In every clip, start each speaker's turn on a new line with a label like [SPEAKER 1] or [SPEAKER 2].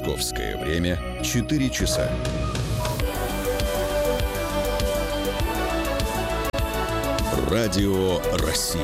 [SPEAKER 1] Московское время 4 часа. Радио России.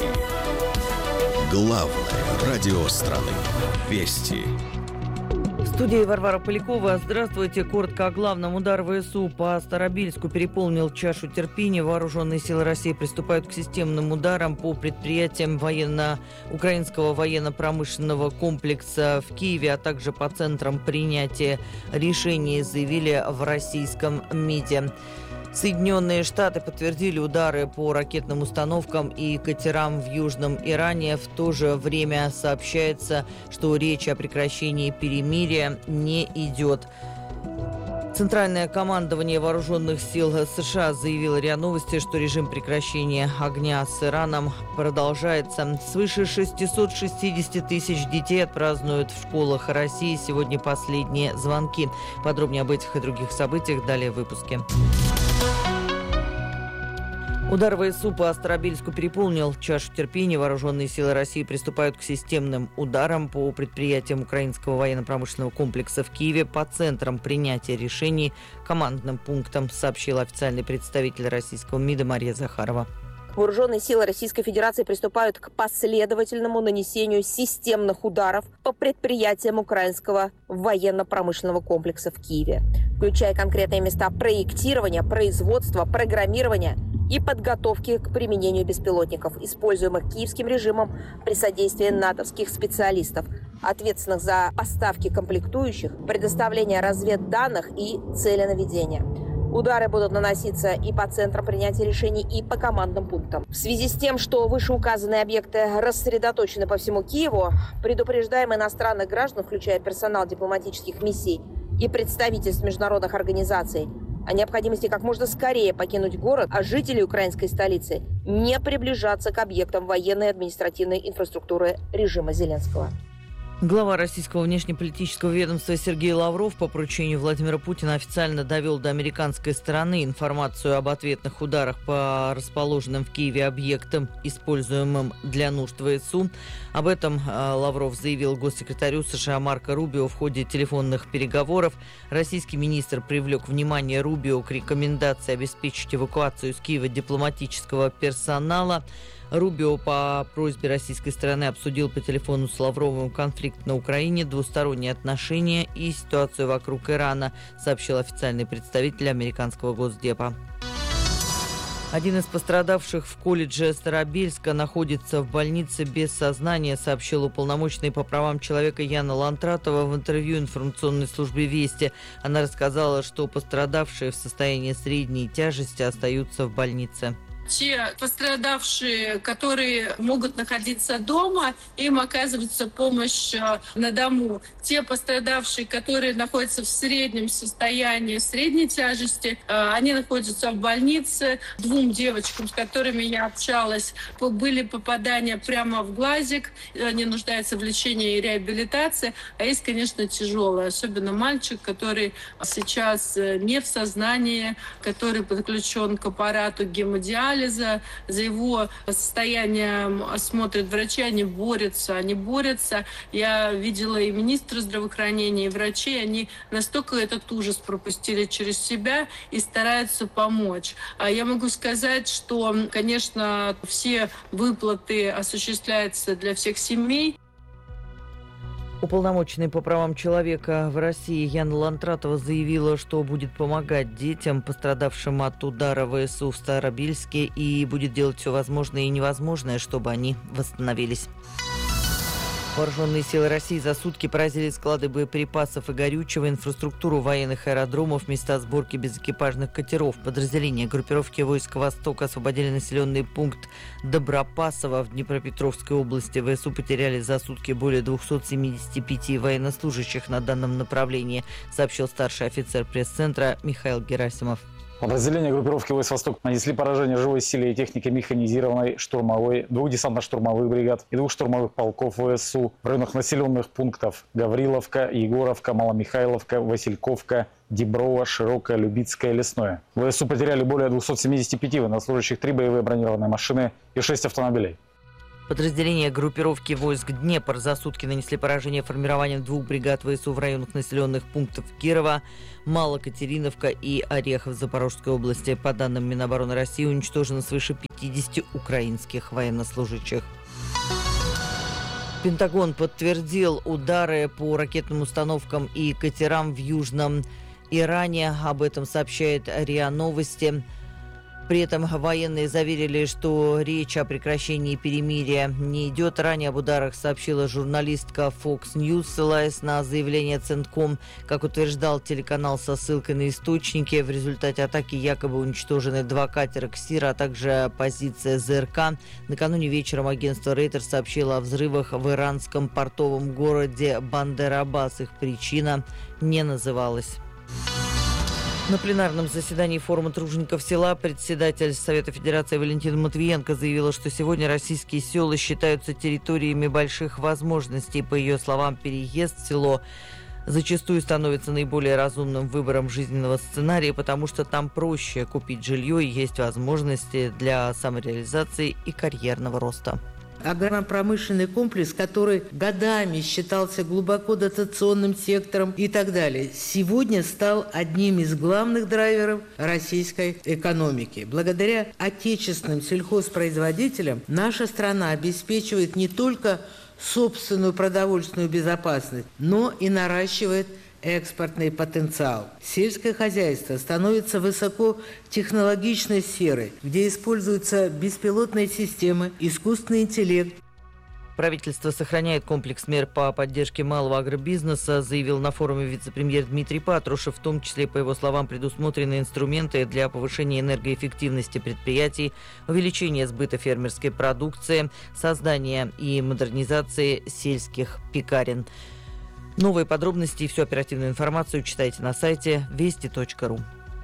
[SPEAKER 1] Главное радио страны. Вести.
[SPEAKER 2] В студии Варвара Полякова. Здравствуйте. Коротко о главном. Удар ВСУ по Старобельску переполнил чашу терпения. Вооруженные силы России приступают к системным ударам по предприятиям украинского военно-промышленного комплекса в Киеве, а также по центрам принятия решений, заявили в российском МИДе. Соединенные Штаты подтвердили удары по ракетным установкам и катерам в Южном Иране. В то же время сообщается, что речь о прекращении перемирия не идет. Центральное командование вооруженных сил США заявило РИА Новости, что режим прекращения огня с Ираном продолжается. Свыше 660 тысяч детей отпразднуют в школах России сегодня последние звонки. Подробнее об этих и других событиях далее в выпуске. Удар ВСУ по Старобельску переполнил чашу терпения. Вооруженные силы России приступают к системным ударам по предприятиям украинского военно-промышленного комплекса в Киеве, по центрам принятия решений, командным пунктам, сообщил официальный представитель российского МИДа Мария Захарова.
[SPEAKER 3] Вооруженные силы Российской Федерации приступают к последовательному нанесению системных ударов по предприятиям украинского военно-промышленного комплекса в Киеве, включая конкретные места проектирования, производства, программирования и подготовки к применению беспилотников, используемых киевским режимом при содействии натовских специалистов, ответственных за поставки комплектующих, предоставление разведданных и целенаведения. Удары будут наноситься и по центрам принятия решений, и по командным пунктам. В связи с тем, что вышеуказанные объекты рассредоточены по всему Киеву, предупреждаем иностранных граждан, включая персонал дипломатических миссий и представительств международных организаций, о необходимости как можно скорее покинуть город, а жителей украинской столицы не приближаться к объектам военной и административной инфраструктуры режима Зеленского.
[SPEAKER 2] Глава российского внешнеполитического ведомства Сергей Лавров по поручению Владимира Путина официально довел до американской стороны информацию об ответных ударах по расположенным в Киеве объектам, используемым для нужд ВСУ. Об этом Лавров заявил госсекретарю США Марко Рубио в ходе телефонных переговоров. Российский министр привлек внимание Рубио к рекомендации обеспечить эвакуацию из Киева дипломатического персонала. Рубио по просьбе российской стороны обсудил по телефону с Лавровым конфликт на Украине, двусторонние отношения и ситуацию вокруг Ирана, сообщил официальный представитель американского Госдепа. Один из пострадавших в колледже Старобельска находится в больнице без сознания, сообщил уполномоченный по правам человека Яна Лантратова в интервью информационной службе «Вести». Она рассказала, что пострадавшие в состоянии средней тяжести остаются в больнице.
[SPEAKER 4] Те пострадавшие, которые могут находиться дома, им оказывается помощь на дому. Те пострадавшие, которые находятся в среднем состоянии, средней тяжести, они находятся в больнице. 2 девочкам, с которыми я общалась, были попадания прямо в глазик. Они нуждаются в лечении и реабилитации. А есть, конечно, тяжелые. Особенно мальчик, который сейчас не в сознании, который подключен к аппарату гемодиализа. За его состоянием смотрят врачи, они борются. Я видела и министра здравоохранения, и врачей, они настолько этот ужас пропустили через себя и стараются помочь. А я могу сказать, что, конечно, все выплаты осуществляются для всех семей.
[SPEAKER 2] Уполномоченный по правам человека в России Яна Лантратова заявила, что будет помогать детям, пострадавшим от удара ВСУ в Старобельске, и будет делать все возможное и невозможное, чтобы они восстановились. Вооруженные силы России за сутки поразили склады боеприпасов и горючего, инфраструктуру военных аэродромов, места сборки безэкипажных катеров. Подразделения группировки войск «Восток» освободили населенный пункт Добропасово в Днепропетровской области. ВСУ потеряли за сутки более 275 военнослужащих на данном направлении, сообщил старший офицер пресс-центра Михаил Герасимов.
[SPEAKER 5] Подразделения группировки войск «Восток» нанесли поражение живой силе и технике механизированной штурмовой, 2 десантно-штурмовых бригад и 2 штурмовых полков ВСУ в районах населенных пунктов Гавриловка, Егоровка, Маломихайловка, Васильковка, Деброво, Широкое, Любицкое, Лесное. ВСУ потеряли более 275 военнослужащих, 3 боевые бронированные машины и 6 автомобилей.
[SPEAKER 2] Подразделения группировки войск «Днепр» за сутки нанесли поражение формированием 2 бригад ВСУ в районах населенных пунктов Кирова, Малокатериновка и Орехов Запорожской области. По данным Минобороны России, уничтожено свыше 50 украинских военнослужащих. Пентагон подтвердил удары по ракетным установкам и катерам в Южном Иране. Об этом сообщает РИА Новости. При этом военные заверили, что речь о прекращении перемирия не идет. Ранее об ударах сообщила журналистка Fox News, ссылаясь на заявление Центком. Как утверждал телеканал со ссылкой на источники, в результате атаки якобы уничтожены 2 катера «Ксира», а также позиция ЗРК. Накануне вечером агентство Reuters сообщило о взрывах в иранском портовом городе Бандер-Аббас. Их причина не называлась. На пленарном заседании форума тружеников села председатель Совета Федерации Валентина Матвиенко заявила, что сегодня российские села считаются территориями больших возможностей. По ее словам, переезд в село зачастую становится наиболее разумным выбором жизненного сценария, потому что там проще купить жилье и есть возможности для самореализации и карьерного роста.
[SPEAKER 6] Агропромышленный комплекс, который годами считался глубоко дотационным сектором и так далее, сегодня стал одним из главных драйверов российской экономики. Благодаря отечественным сельхозпроизводителям наша страна обеспечивает не только собственную продовольственную безопасность, но и наращивает экспортный потенциал. Сельское хозяйство становится высокотехнологичной сферой, где используются беспилотные системы, искусственный интеллект.
[SPEAKER 2] Правительство сохраняет комплекс мер по поддержке малого агробизнеса, заявил на форуме вице-премьер Дмитрий Патрушев. В том числе, по его словам, предусмотрены инструменты для повышения энергоэффективности предприятий, увеличения сбыта фермерской продукции, создания и модернизации сельских пекарен. Новые подробности и всю оперативную информацию читайте на сайте вести.ру.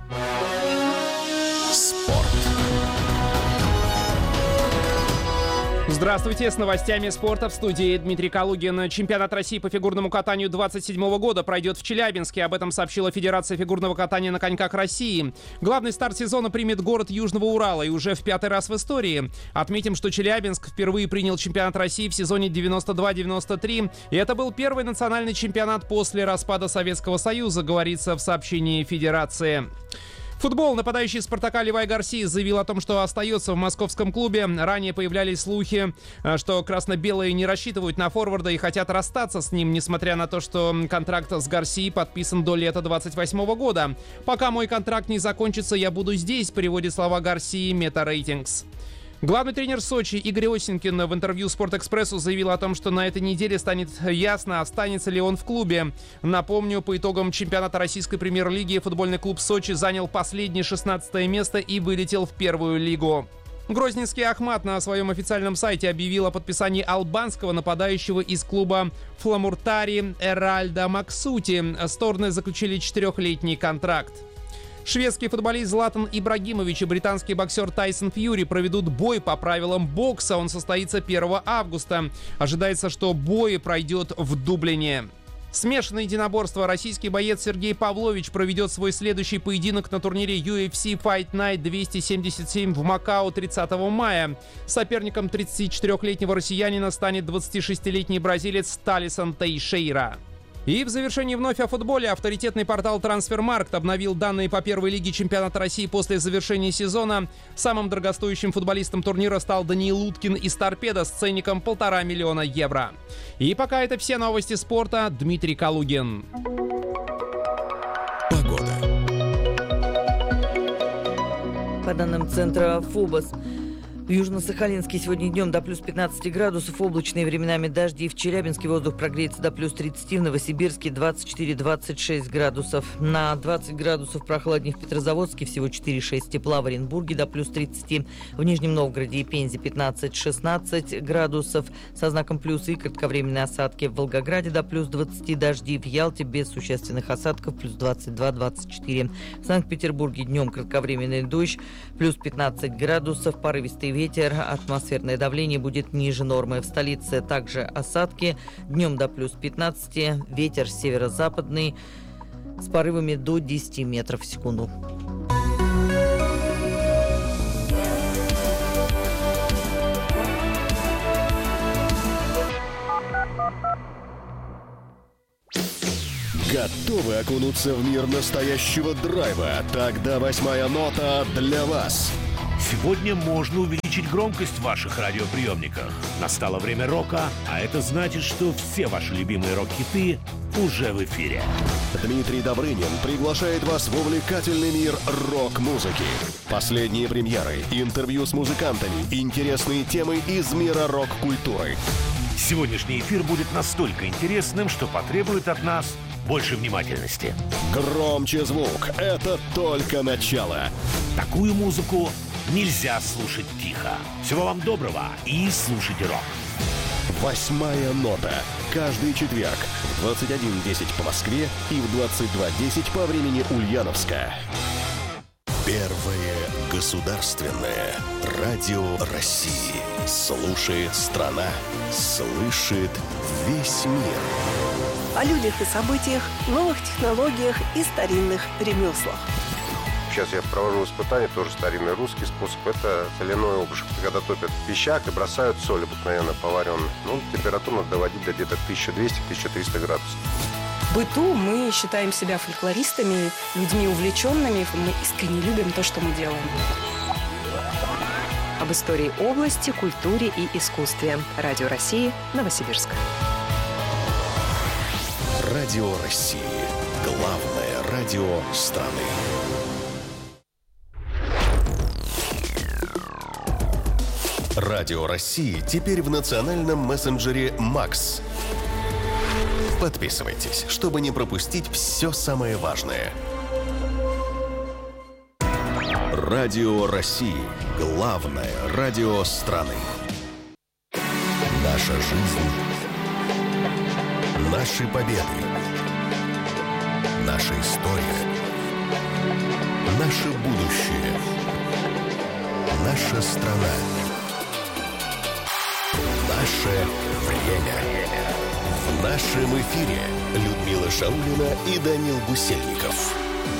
[SPEAKER 1] Спорт.
[SPEAKER 7] Здравствуйте, с новостями спорта в студии Дмитрий Калугин. Чемпионат России по фигурному катанию 27 года пройдет в Челябинске. Об этом сообщила Федерация фигурного катания на коньках России. Главный старт сезона примет город Южного Урала и уже в 5-й раз в истории. Отметим, что Челябинск впервые принял чемпионат России в сезоне 92-93. И это был первый национальный чемпионат после распада Советского Союза, говорится в сообщении Федерации. Футбол. Нападающий «Спартака» Левай Гарсия заявил о том, что остается в московском клубе. Ранее появлялись слухи, что красно-белые не рассчитывают на форварда и хотят расстаться с ним, несмотря на то, что контракт с Гарсией подписан до лета 28 года. «Пока мой контракт не закончится, я буду здесь», приводит слова Гарсии Мета-Рейтингс. Главный тренер Сочи Игорь Осенькин в интервью «Спортэкспрессу» заявил о том, что на этой неделе станет ясно, останется ли он в клубе. Напомню, по итогам чемпионата российской премьер-лиги футбольный клуб Сочи занял последнее 16 место и вылетел в первую лигу. Грозненский Ахмат на своем официальном сайте объявил о подписании албанского нападающего из клуба Фламуртари Эральда Максути. Стороны заключили 4-летний контракт. Шведский футболист Златан Ибрагимович и британский боксер Тайсон Фьюри проведут бой по правилам бокса. Он состоится 1 августа. Ожидается, что бой пройдет в Дублине. Смешанное единоборство. Российский боец Сергей Павлович проведет свой следующий поединок на турнире UFC Fight Night 277 в Макао 30 мая. Соперником 34-летнего россиянина станет 26-летний бразилец Талисон Тейшейра. И в завершении вновь о футболе. Авторитетный портал «Трансфермаркт» обновил данные по первой лиге чемпионата России после завершения сезона. Самым дорогостоящим футболистом турнира стал Даниил Уткин из «Торпедо» с ценником 1,5 миллиона евро. И пока это все новости спорта. Дмитрий Калугин.
[SPEAKER 1] Погода.
[SPEAKER 2] По данным центра ФОБОС, в Южно-Сахалинске сегодня днем до плюс 15 градусов, облачные временами дожди. В Челябинске воздух прогреется до плюс 30, в Новосибирске 24-26 градусов. На 20 градусов прохладнее в Петрозаводске, всего 4-6 тепла. В Оренбурге до плюс 30, в Нижнем Новгороде и Пензе 15-16 градусов со знаком плюс и кратковременные осадки. В Волгограде до плюс 20 дожди, в Ялте без существенных осадков плюс 22-24. В Санкт-Петербурге днем кратковременный дождь, плюс 15 градусов, порывистый ветер, атмосферное давление будет ниже нормы. В столице также осадки, днем до плюс 15, ветер северо-западный с порывами до 10 метров в секунду.
[SPEAKER 1] Готовы окунуться в мир настоящего драйва? Тогда 8-я нота для вас.
[SPEAKER 8] Сегодня можно увеличить громкость в ваших радиоприемниках. Настало время рока, а это значит, что все ваши любимые рок-хиты уже в эфире.
[SPEAKER 1] Дмитрий Добрынин приглашает вас в увлекательный мир рок-музыки. Последние премьеры, интервью с музыкантами, интересные темы из мира рок-культуры.
[SPEAKER 8] Сегодняшний эфир будет настолько интересным, что потребует от нас больше внимательности.
[SPEAKER 1] Громче звук. Это только начало.
[SPEAKER 8] Такую музыку нельзя слушать тихо. Всего вам доброго и слушайте рок.
[SPEAKER 1] 8-я нота. Каждый четверг в 21:10 по Москве и в 22:10 по времени Ульяновска. Первое государственное радио России. Слушает страна, слышит весь мир.
[SPEAKER 9] О людях и событиях, новых технологиях и старинных ремеслах.
[SPEAKER 10] Сейчас я провожу испытание, тоже старинный русский способ. Это соляной обжиг. Когда топят пищак и бросают соль, обыкновенно поваренную. Температуру надо доводить до где-то 1200-1300 градусов.
[SPEAKER 9] В быту мы считаем себя фольклористами, людьми увлеченными. Мы искренне любим то, что мы делаем.
[SPEAKER 11] Об истории области, культуре и искусстве. Радио России, Новосибирск.
[SPEAKER 1] Радио России. Главное радио страны. Радио России теперь в национальном мессенджере «Макс». Подписывайтесь, чтобы не пропустить все самое важное. Радио России. Главное радио страны. Наша жизнь. Наши победы. Наша история. Наше будущее. Наша страна. Наше время. В нашем эфире Людмила Шаулина и Данил Гусельников.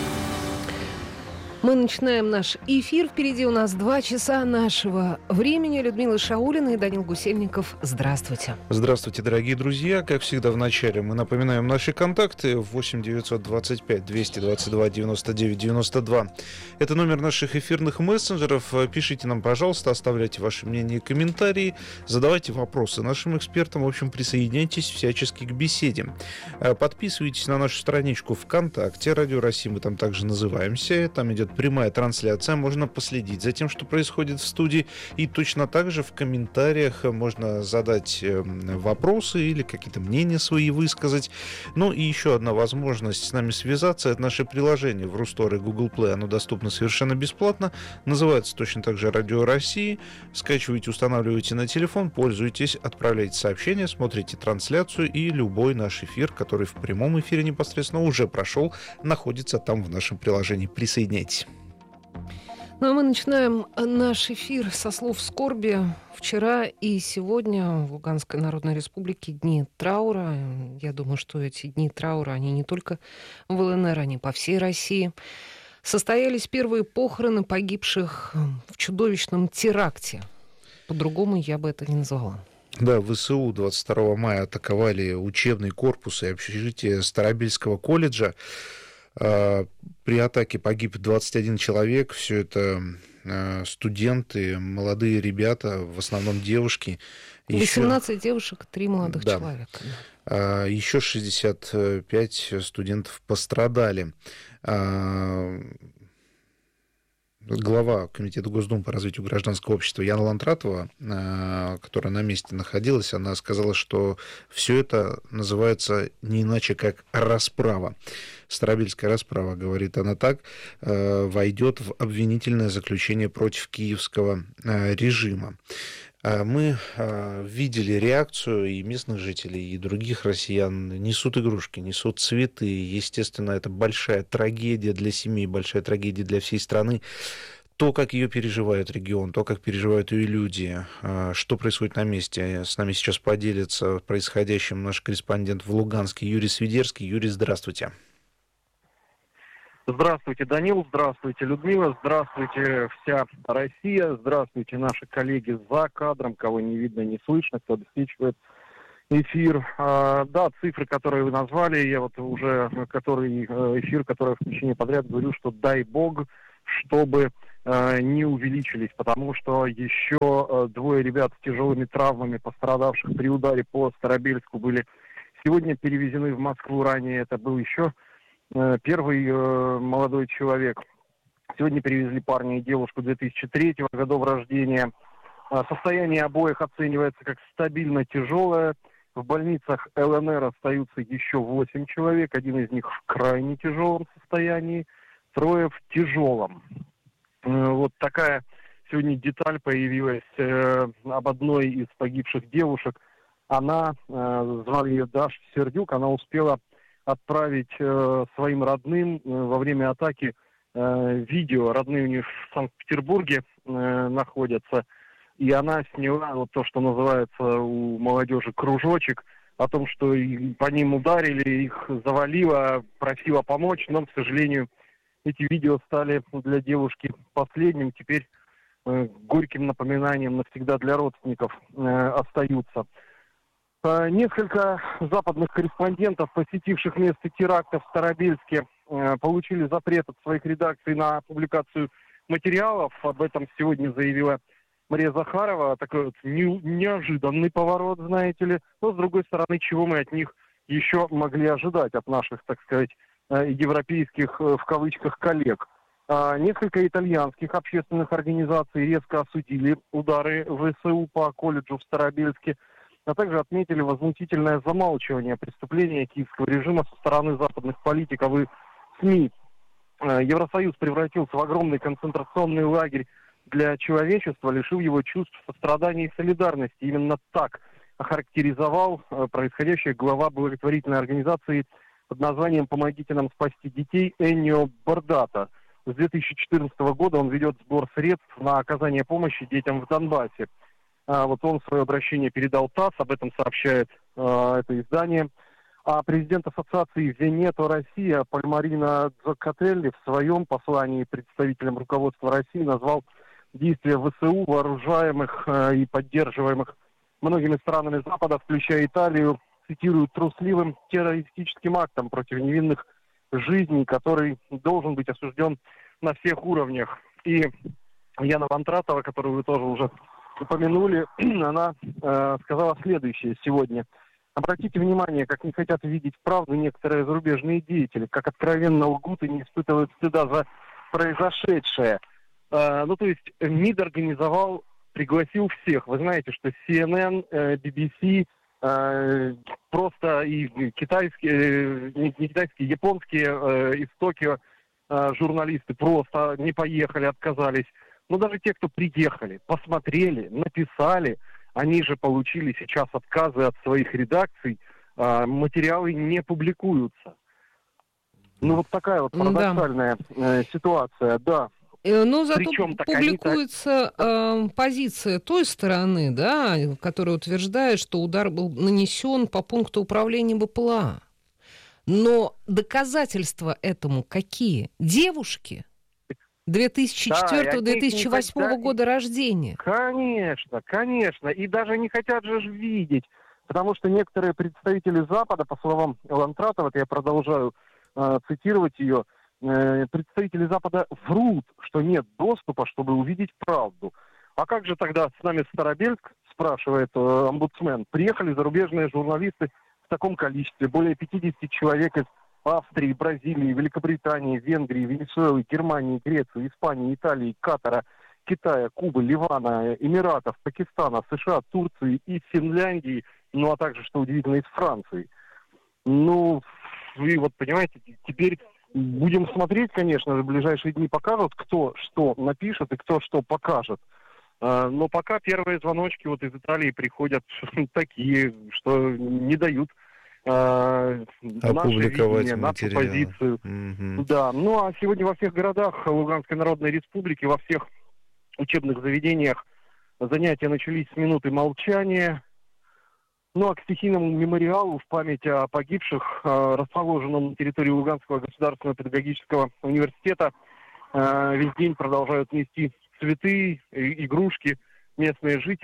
[SPEAKER 12] Мы начинаем наш эфир. Впереди у нас 2 часа нашего времени. Людмила Шаулина и Данил Гусельников. Здравствуйте.
[SPEAKER 13] Здравствуйте, дорогие друзья. Как всегда в начале мы напоминаем наши контакты. 8 925 222 99 92. Это номер наших эфирных мессенджеров. Пишите нам, пожалуйста, оставляйте ваше мнение и комментарии, задавайте вопросы нашим экспертам. В общем, присоединяйтесь всячески к беседе. Подписывайтесь на нашу страничку ВКонтакте. Радио России мы там также называемся. Там идет прямая трансляция, можно последить за тем, что происходит в студии, и точно так же в комментариях можно задать вопросы или какие-то мнения свои высказать. Ну и еще одна возможность с нами связаться — это наше приложение в Рустор и Google Play, оно доступно совершенно бесплатно, называется точно так же «Радио России». Скачиваете, устанавливаете на телефон, пользуйтесь, отправляйте сообщения, смотрите трансляцию, и любой наш эфир, который в прямом эфире непосредственно уже прошел, находится там в нашем приложении. Присоединяйтесь.
[SPEAKER 12] Ну а мы начинаем наш эфир со слов скорби. Вчера и сегодня в Луганской Народной Республике дни траура. Я думаю, что эти дни траура, они не только в ЛНР, они по всей России. Состоялись первые похороны погибших в чудовищном теракте. По-другому я бы это не назвала.
[SPEAKER 13] Да, ВСУ 22 мая атаковали учебный корпус и общежитие Старобельского колледжа. При атаке погиб 21 человек. Все это студенты, молодые ребята, в основном девушки.
[SPEAKER 12] 18 девушек, 3 молодых человека.
[SPEAKER 13] Еще 65 студентов пострадали. Глава Комитета Госдумы по развитию гражданского общества Яна Лантратова, которая на месте находилась, она сказала, что все это называется не иначе, как расправа. Старобельская расправа, говорит она так, войдет в обвинительное заключение против киевского режима. Мы видели реакцию и местных жителей, и других россиян. Несут игрушки, несут цветы. Естественно, это большая трагедия для семьи, большая трагедия для всей страны. То, как ее переживает регион, то, как переживают ее люди, что происходит на месте. С нами сейчас поделится происходящим наш корреспондент в Луганске Юрий Свидерский. Юрий, здравствуйте.
[SPEAKER 14] Здравствуйте, Данил, здравствуйте, Людмила, здравствуйте, вся Россия, здравствуйте, наши коллеги за кадром, кого не видно, не слышно, кто обеспечивает эфир. Да, цифры, которые вы назвали, я вот уже который эфир, который в течение подряд говорю, что дай бог, чтобы не увеличились, потому что еще двое ребят с тяжелыми травмами, пострадавших при ударе по Старобельску, были сегодня перевезены в Москву. Ранее это был еще первый молодой человек. Сегодня перевезли парня и девушку 2003 годов рождения. Состояние обоих оценивается как стабильно тяжелое. В больницах ЛНР остаются еще 8 человек. Один из них в крайне тяжелом состоянии, 3 в тяжелом. Вот такая сегодня деталь появилась об одной из погибших девушек. Она, звали ее Даша Сердюк, она успела отправить своим родным во время атаки видео. Родные у них в Санкт-Петербурге находятся. И она сняла вот то, что называется у молодежи кружочек, о том, что по ним ударили, их завалило, просила помочь, но, к сожалению, эти видео стали для девушки последним, теперь горьким напоминанием навсегда для родственников остаются. Несколько западных корреспондентов, посетивших место теракта в Старобельске, получили запрет от своих редакций на публикацию материалов. Об этом сегодня заявила Мария Захарова. Такой вот неожиданный поворот, знаете ли. Но, с другой стороны, чего мы от них еще могли ожидать, от наших, так сказать, европейских, в кавычках, коллег. Несколько итальянских общественных организаций резко осудили удары ВСУ по колледжу в Старобельске, а также отметили возмутительное замалчивание преступления киевского режима со стороны западных политиков и СМИ. Евросоюз превратился в огромный концентрационный лагерь для человечества, лишил его чувств сострадания и солидарности. Именно так охарактеризовал происходящее глава благотворительной организации под названием «Помогите нам спасти детей» Эннио Бордата. С 2014 года он ведет сбор средств на оказание помощи детям в Донбассе. Вот он свое обращение передал ТАСС, об этом сообщает это издание. А президент Ассоциации «Венето Россия» Пальмарина Дзоккателли в своем послании представителям руководства России назвал действия ВСУ, вооружаемых и поддерживаемых многими странами Запада, включая Италию, цитирую, трусливым террористическим актом против невинных жизней, который должен быть осужден на всех уровнях. И Яна Вантратова, которую вы тоже уже упомянули, она сказала следующее сегодня. Обратите внимание, как не хотят видеть правду некоторые зарубежные деятели, как откровенно лгут и не испытывают стыда за произошедшее. Ну, то есть МИД пригласил всех. Вы знаете, что CNN, BBC, просто и китайские, не китайские, японские из Токио журналисты просто не поехали, отказались. Но даже те, кто приехали, посмотрели, написали, они же получили сейчас отказы от своих редакций, материалы не публикуются. Ну, вот такая вот парадоксальная ситуация, да.
[SPEAKER 12] Но зато публикуется позиция той стороны, да, которая утверждает, что удар был нанесен по пункту управления БПЛА. Но доказательства этому какие? Девушки 2004-2008 года рождения.
[SPEAKER 14] Конечно, конечно. И даже не хотят же видеть. Потому что некоторые представители Запада, по словам Лантратова, я продолжаю цитировать ее, представители Запада врут, что нет доступа, чтобы увидеть правду. А как же тогда с нами Старобельск, спрашивает омбудсмен, приехали зарубежные журналисты в таком количестве, более 50 человек из Австрии, Бразилии, Великобритании, Венгрии, Венесуэлы, Германии, Греции, Испании, Италии, Катара, Китая, Кубы, Ливана, Эмиратов, Пакистана, США, Турции и Финляндии, ну а также, что удивительно, из Франции. Ну, и вот, понимаете, теперь будем смотреть, конечно, в ближайшие дни покажут, кто что напишет и кто что покажет. Но пока первые звоночки вот из Италии приходят такие, что не дают
[SPEAKER 13] опубликовать
[SPEAKER 14] нашу позицию. Mm-hmm. Да, ну а сегодня во всех городах Луганской Народной Республики, во всех учебных заведениях занятия начались с минуты молчания. Ну а к стихийному мемориалу в память о погибших, расположенном на территории Луганского государственного педагогического университета, весь день продолжают нести цветы, игрушки местные жители.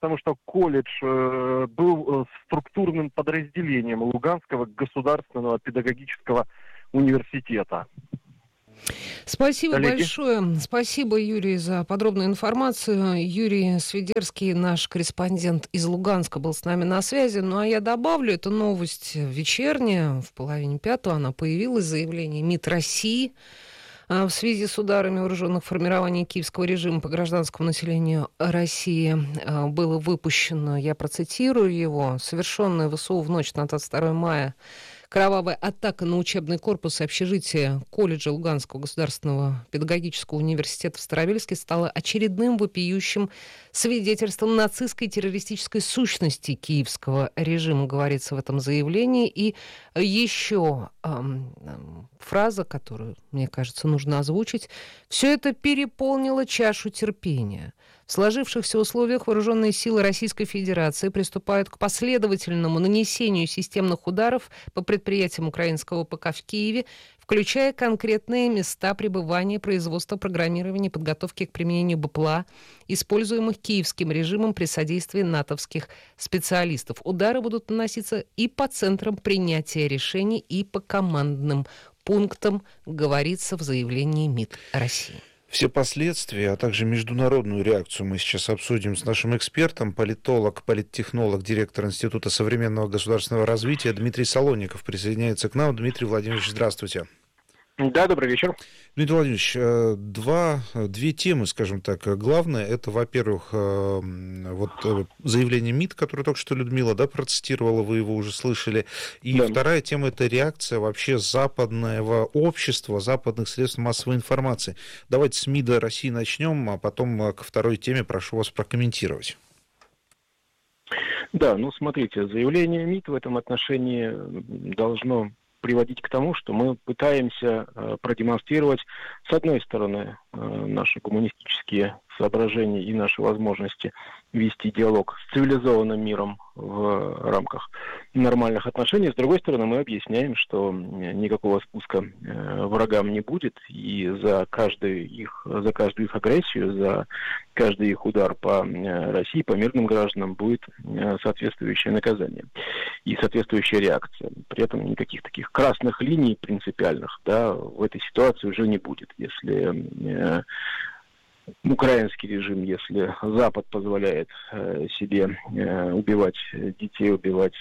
[SPEAKER 14] потому что колледж был структурным подразделением Луганского государственного педагогического университета.
[SPEAKER 12] Спасибо
[SPEAKER 14] Коллеги.
[SPEAKER 12] большое. Спасибо, Юрий, за подробную информацию. Юрий Свидерский, наш корреспондент из Луганска, был с нами на связи. Ну, а я добавлю, эту новость вечерняя, в 4:30 она появилась, заявление МИД России в связи с ударами вооруженных формирований киевского режима по гражданскому населению России было выпущено, я процитирую его, совершенная ВСУ в ночь на 22 мая кровавая атака на учебный корпус и общежитие колледжа Луганского государственного педагогического университета в Старовильске стала очередным вопиющим свидетельством нацистской террористической сущности киевского режима, говорится в этом заявлении. И еще фраза, которую, мне кажется, нужно озвучить. «Все это переполнило чашу терпения. В сложившихся условиях вооруженные силы Российской Федерации приступают к последовательному нанесению системных ударов по предприятиям украинского ПК в Киеве, включая конкретные места пребывания, производства, программирования и подготовки к применению БПЛА, используемых киевским режимом при содействии натовских специалистов. Удары будут наноситься и по центрам принятия решений, и по командным пунктам», говорится в заявлении МИД России.
[SPEAKER 13] Все последствия, а также международную реакцию мы сейчас обсудим с нашим экспертом, политолог, политтехнолог, директор Института современного государственного развития Дмитрий Солонников присоединяется к нам. Дмитрий Владимирович, здравствуйте.
[SPEAKER 15] Да, добрый вечер.
[SPEAKER 13] Дмитрий Владимирович, две темы, скажем так. Главное, это, во-первых, заявление МИД, которое только что Людмила процитировала, вы его уже слышали. И вторая тема — это реакция вообще западного общества, западных средств массовой информации. Давайте с МИДа России начнем, а потом ко второй теме прошу вас прокомментировать.
[SPEAKER 15] Да, смотрите, заявление МИД в этом отношении должно приводить к тому, что мы пытаемся продемонстрировать, с одной стороны, наши гуманистические соображения и наши возможности вести диалог с цивилизованным миром в рамках нормальных отношений. С другой стороны, мы объясняем, что никакого спуска врагам не будет, и за каждую их агрессию, за каждый их удар по России, по мирным гражданам будет соответствующее наказание и соответствующая реакция. При этом никаких таких красных линий принципиальных в этой ситуации уже не будет. Если украинский режим, если Запад позволяет себе убивать детей, убивать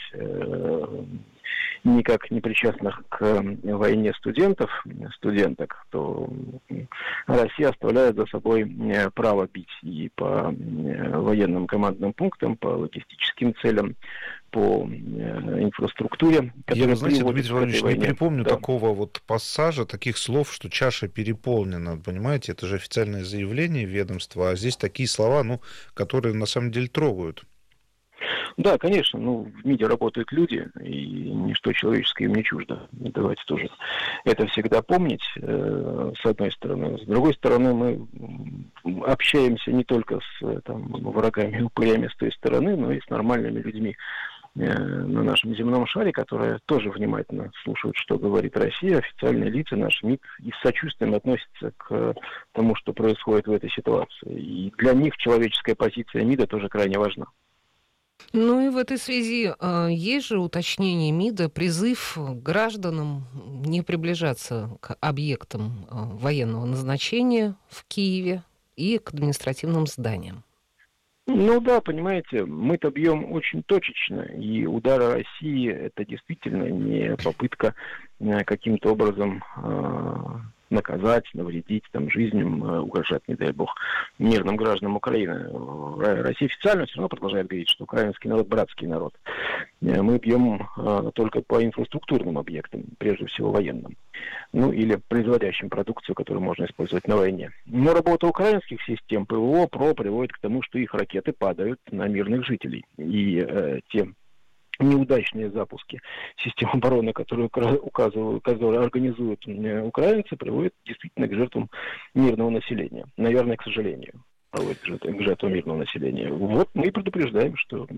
[SPEAKER 15] никак не причастных к войне студенток, то Россия оставляет за собой право бить и по военным командным пунктам, по логистическим целям, по инфраструктуре.
[SPEAKER 13] Я, знаете, Дмитрий Владимирович, не припомню такого пассажа, таких слов, что чаша переполнена. Понимаете, это же официальное заявление ведомства, а здесь такие слова, которые на самом деле трогают.
[SPEAKER 15] Да, конечно, в МИДе работают люди, и ничто человеческое им не чуждо. Давайте тоже это всегда помнить, с одной стороны. С другой стороны, мы общаемся не только с врагами, упырями с той стороны, но и с нормальными людьми на нашем земном шаре, которые тоже внимательно слушают, что говорит Россия, официальные лица, наш МИД, и с сочувствием относятся к тому, что происходит в этой ситуации. И для них человеческая позиция МИДа тоже крайне важна.
[SPEAKER 12] И в этой связи есть же уточнение МИДа, призыв гражданам не приближаться к объектам военного назначения в Киеве и к административным зданиям.
[SPEAKER 15] Да, понимаете, мы-то бьем очень точечно, и удары России — это действительно не попытка каким-то образом наказать, навредить жизням, угрожать, не дай бог, мирным гражданам Украины. Россия официально все равно продолжает говорить, что украинский народ — братский народ. Мы бьем только по инфраструктурным объектам, прежде всего военным. Или производящим продукцию, которую можно использовать на войне. Но работа украинских систем ПВО, ПРО приводит к тому, что их ракеты падают на мирных жителей. И те неудачные запуски систем обороны, которые организуют украинцы, приводят действительно к жертвам мирного населения. Наверное, к сожалению, приводят к жертвам мирного населения. Мы и предупреждаем, что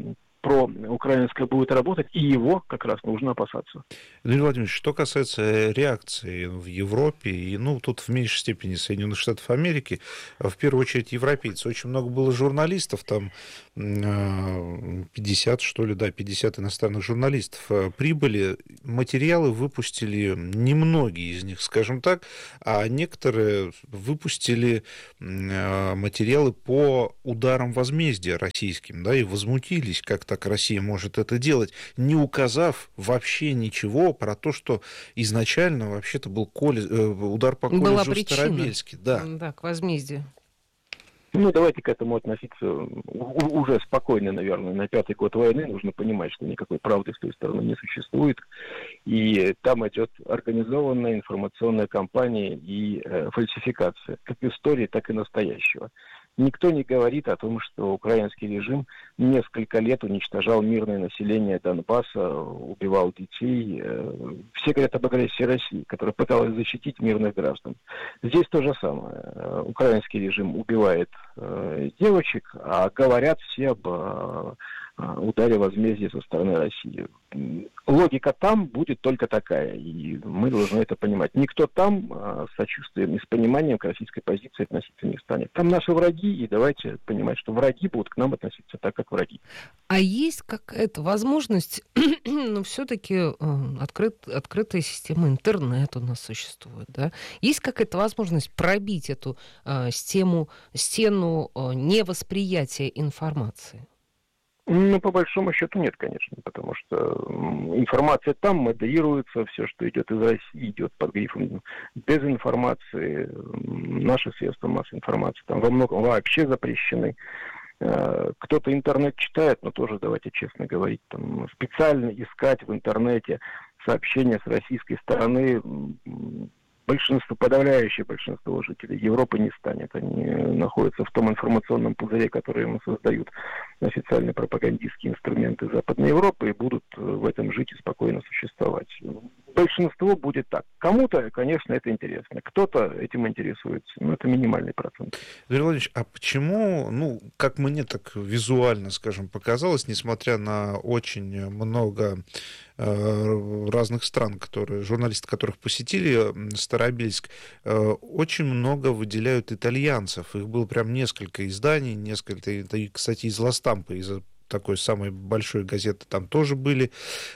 [SPEAKER 15] проукраинское будет работать, и его как раз нужно опасаться.
[SPEAKER 13] Дмитрий Владимирович, что касается реакции в Европе и, тут в меньшей степени Соединенных Штатов Америки, в первую очередь европейцы, очень много было журналистов, там 50, 50 иностранных журналистов прибыли, материалы выпустили немногие из них, скажем так, а некоторые выпустили материалы по ударам возмездия российским, да, и возмутились, как так Россия может это делать, не указав вообще ничего про то, что изначально вообще-то был удар по колледжу в Старобельске.
[SPEAKER 12] Да, к возмездию.
[SPEAKER 15] Давайте к этому относиться уже спокойно, наверное. На 5-й год войны нужно понимать, что никакой правды с той стороны не существует. И там идет организованная информационная кампания и фальсификация, как истории, так и настоящего. Никто не говорит о том, что украинский режим несколько лет уничтожал мирное население Донбасса, убивал детей. Все говорят об агрессии России, которая пыталась защитить мирных граждан. Здесь то же самое. Украинский режим убивает девочек, а говорят все об ударе возмездия со стороны России. Логика там будет только такая, и мы должны это понимать. Никто там с сочувствием и с пониманием к российской позиции относиться не станет. Там наши враги, и давайте понимать, что враги будут к нам относиться так, как враги.
[SPEAKER 12] А есть какая-то возможность, все-таки открытая система интернет у нас существует, да? Есть какая-то возможность пробить эту стену невосприятия информации?
[SPEAKER 15] По большому счету нет, конечно, потому что информация там модерируется, все, что идет из России, идет под грифом дезинформации. Наши средства массовой информации там во многом вообще запрещены. Кто-то интернет читает, но тоже, давайте честно говорить, там, специально искать в интернете сообщения с российской стороны подавляющее большинство жителей Европы не станет. Они находятся в том информационном пузыре, который им создают официальные пропагандистские инструменты Западной Европы, и будут в этом жить и спокойно существовать. Большинство будет так. Кому-то, конечно, это интересно. Кто-то этим интересуется. Но это минимальный процент.
[SPEAKER 13] Дмитрий Владимирович, а почему, как мне так визуально, скажем, показалось, несмотря на очень много разных стран, журналисты которых посетили Старобельск, очень много выделяют итальянцев. Их было прям несколько изданий, кстати, из Ла-Стампы, из такой самой большой газеты, там тоже были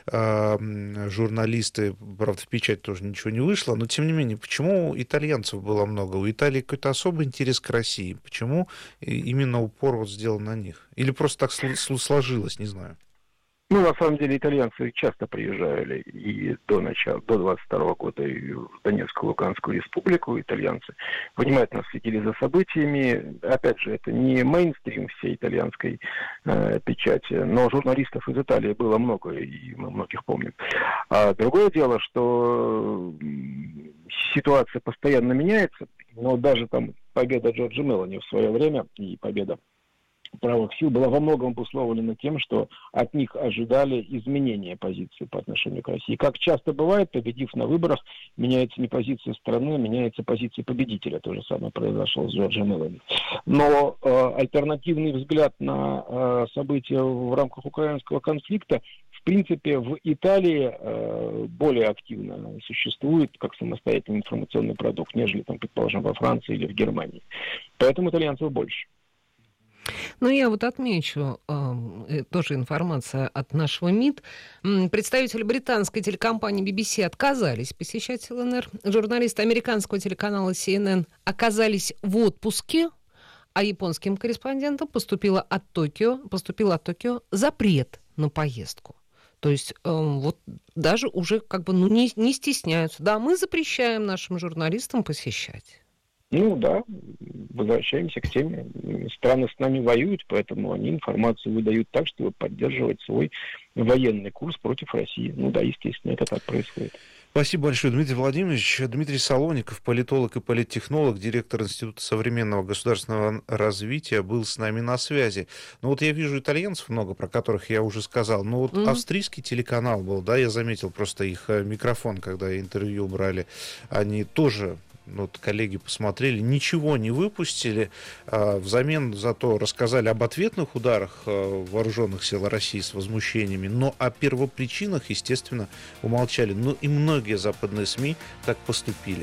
[SPEAKER 13] журналисты, правда, в печать тоже ничего не вышло, но тем не менее, почему итальянцев было много? У Италии какой-то особый интерес к России. Почему именно упор сделан на них? Или просто так сложилось, не знаю.
[SPEAKER 15] На самом деле, итальянцы часто приезжали и до 22 года и в Донецкую, Луганскую республику. Итальянцы внимательно следили за событиями. Опять же, это не мейнстрим всей итальянской печати, но журналистов из Италии было много, и мы многих помним. А другое дело, что ситуация постоянно меняется, но даже там победа Джорджа Мелони в свое время и победа правых сил была во многом обусловлена тем, что от них ожидали изменения позиции по отношению к России. Как часто бывает, победив на выборах, меняется не позиция страны, а меняется позиция победителя. То же самое произошло с Джорджем Мелони. Но альтернативный взгляд на события в рамках украинского конфликта в принципе, в Италии более активно существует как самостоятельный информационный продукт, нежели, там, предположим, во Франции или в Германии. Поэтому итальянцев больше.
[SPEAKER 12] Я отмечу, тоже информация от нашего МИД. Представители британской телекомпании BBC отказались посещать ЛНР. Журналисты американского телеканала CNN оказались в отпуске, а японским корреспондентам поступил от Токио запрет на поездку. То есть даже уже не стесняются. Да, мы запрещаем нашим журналистам посещать.
[SPEAKER 15] Да, возвращаемся к теме. Страны с нами воюют, поэтому они информацию выдают так, чтобы поддерживать свой военный курс против России. Естественно, это так происходит.
[SPEAKER 13] Спасибо большое, Дмитрий Владимирович. Дмитрий Солоников, политолог и политтехнолог, директор Института современного государственного развития, был с нами на связи. Я вижу итальянцев много, про которых я уже сказал. Австрийский телеканал был, я заметил просто их микрофон, когда интервью брали. Они тоже вот коллеги посмотрели, ничего не выпустили. Взамен зато рассказали об ответных ударах вооруженных сил России с возмущениями, но о первопричинах, естественно, умолчали. Ну и многие западные СМИ так поступили.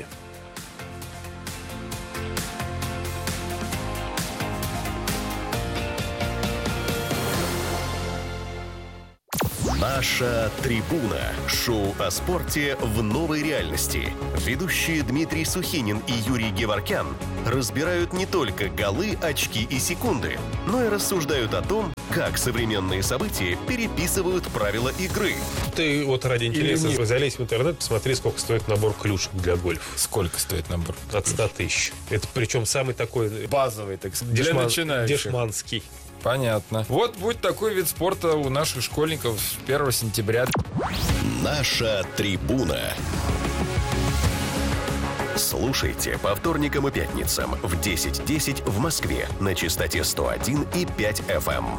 [SPEAKER 1] Наша трибуна. Шоу о спорте в новой реальности. Ведущие Дмитрий Сухинин и Юрий Геворкян разбирают не только голы, очки и секунды, но и рассуждают о том, как современные события переписывают правила игры.
[SPEAKER 16] Ты вот ради интереса залезь в интернет, посмотри, сколько стоит набор клюшек для гольфа.
[SPEAKER 17] Сколько стоит набор?
[SPEAKER 16] От 100 тысяч. Это причем самый такой...
[SPEAKER 17] базовый, так сказать, для начинающих.
[SPEAKER 16] Дешманский.
[SPEAKER 17] Понятно. Вот будет такой вид спорта у наших школьников с 1 сентября.
[SPEAKER 1] Наша трибуна. Слушайте по вторникам и пятницам в 10:10 в Москве на частоте 101,5 FM.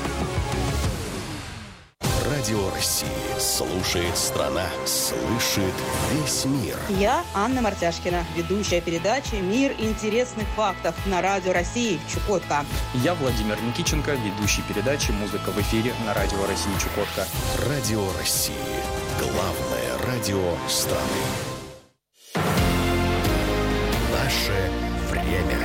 [SPEAKER 1] Радио России. Слушает страна. Слышит весь мир.
[SPEAKER 18] Я Анна Мартяшкина, ведущая передачи «Мир интересных фактов» на Радио России Чукотка.
[SPEAKER 19] Я Владимир Никиченко, ведущий передачи «Музыка в эфире» на Радио России Чукотка.
[SPEAKER 1] Радио России. Главное радио страны. Наше время.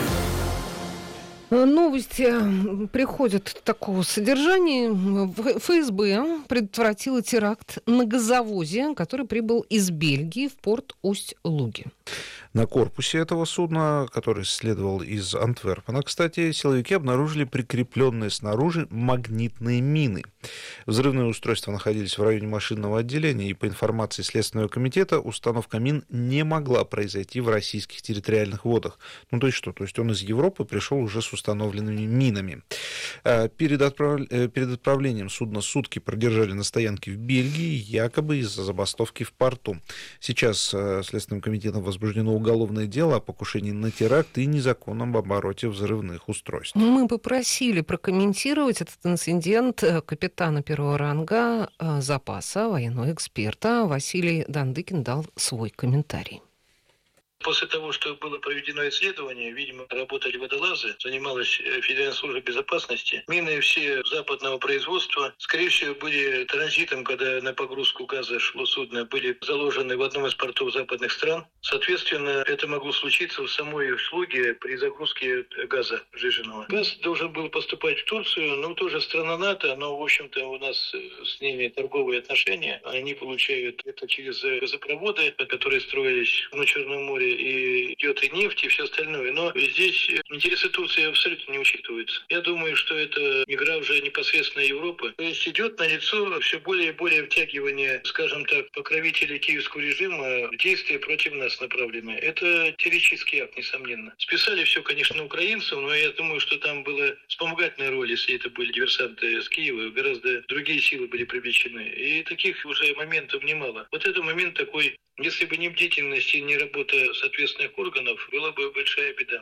[SPEAKER 12] Новости приходят такого содержания. ФСБ предотвратила теракт на газовозе, который прибыл из Бельгии в порт Усть-Луги.
[SPEAKER 13] На корпусе этого судна, который следовал из Антверпена, кстати, силовики обнаружили прикрепленные снаружи магнитные мины. Взрывные устройства находились в районе машинного отделения, и по информации Следственного комитета установка мин не могла произойти в российских территориальных водах. Ну, то есть что? То есть он из Европы пришел уже с установленными минами. Перед отправлением судна сутки продержали на стоянке в Бельгии, якобы из-за забастовки в порту. Сейчас Следственным комитетом возбуждено уголовное дело о покушении на теракт и незаконном обороте взрывных устройств.
[SPEAKER 12] Мы попросили прокомментировать этот инцидент капитана первого ранга запаса, военного эксперта. Василий Дандыкин дал свой комментарий.
[SPEAKER 20] После того, что было проведено исследование, видимо, работали водолазы, занималась Федеральная служба безопасности. Мины все западного производства, скорее всего, были транзитом, когда на погрузку газа шло судно, были заложены в одном из портов западных стран. Соответственно, это могло случиться в самой услуге при загрузке газа сжиженного. Газ должен был поступать в Турцию, ну, тоже страна НАТО, но, в общем-то, у нас с ними торговые отношения. Они получают это через газопроводы, которые строились на Черном море, и идет и нефть, и все остальное. Но здесь интересы Турции абсолютно не учитываются. Я думаю, что это игра уже непосредственно Европы. То есть идет налицо все более и более втягивание, скажем так, покровителей киевского режима в действия против нас направленные. Это террористический акт, несомненно. Списали все, конечно, украинцев, но я думаю, что там была вспомогательная роль, если это были диверсанты с Киева, гораздо другие силы были привлечены. И таких уже моментов немало. Вот этот момент такой, если бы не бдительность и не работа соответственных органов, была бы большая беда.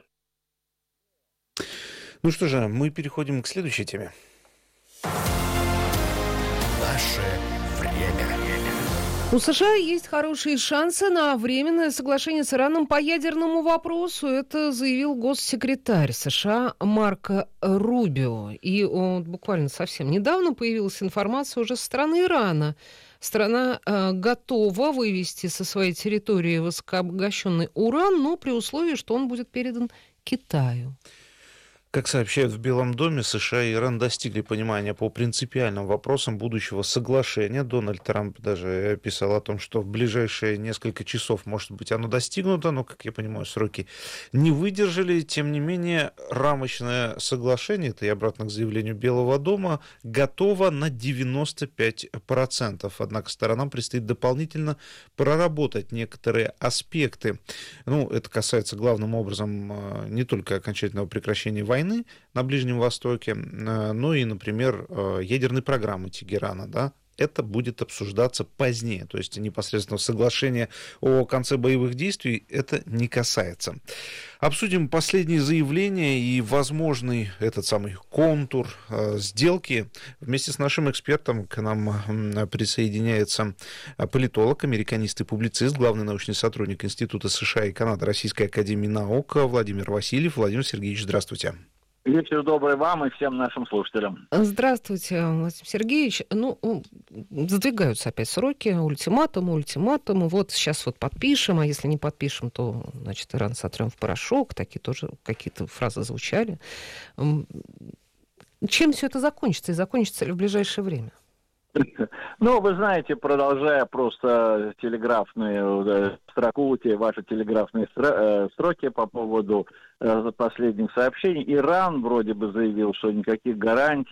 [SPEAKER 13] Ну что же, мы переходим к следующей теме.
[SPEAKER 1] Наше время.
[SPEAKER 12] У США есть хорошие шансы на временное соглашение с Ираном по ядерному вопросу. Это заявил госсекретарь США Марко Рубио. И буквально совсем недавно появилась информация уже со стороны Ирана. Страна готова вывести со своей территории высокообогащенный уран, но при условии, что он будет передан Китаю.
[SPEAKER 13] Как сообщают в Белом доме, США и Иран достигли понимания по принципиальным вопросам будущего соглашения. Дональд Трамп даже писал о том, что в ближайшие несколько часов, может быть, оно достигнуто, но, как я понимаю, сроки не выдержали. Тем не менее, рамочное соглашение, это и обратно к заявлению Белого дома, готово на 95%. Однако сторонам предстоит дополнительно проработать некоторые аспекты. Ну, это касается главным образом не только окончательного прекращения войны на Ближнем Востоке, но и, например, ядерной программы Тегерана, да, это будет обсуждаться позднее. То есть непосредственно соглашение о конце боевых действий это не касается. Обсудим последние заявления и возможный этот самый контур сделки. Вместе с нашим экспертом к нам присоединяется политолог, американист и публицист, главный научный сотрудник Института США и Канады Российской академии наук Владимир Васильев. Владимир Сергеевич, здравствуйте.
[SPEAKER 21] Вечер добрый вам и всем нашим слушателям.
[SPEAKER 12] Здравствуйте, Владимир Сергеевич. Задвигаются опять сроки, ультиматумы. Вот сейчас вот подпишем, а если не подпишем, то, значит, Иран сотрем в порошок. Такие тоже какие-то фразы звучали. Чем все это закончится? И закончится ли в ближайшее время?
[SPEAKER 21] Ну, вы знаете, продолжая просто телеграфные строку, ваши телеграфные строки по поводу последних сообщений, Иран вроде бы заявил, что никаких гарантий